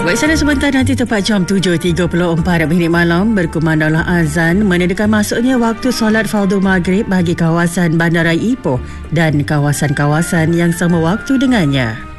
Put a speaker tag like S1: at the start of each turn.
S1: Baik, sana sebentar nanti tepat jam 7.34 minit malam berkumandanglah azan menandakan masuknya waktu solat fardu maghrib bagi kawasan Bandaraya Ipoh dan kawasan-kawasan yang sama waktu dengannya.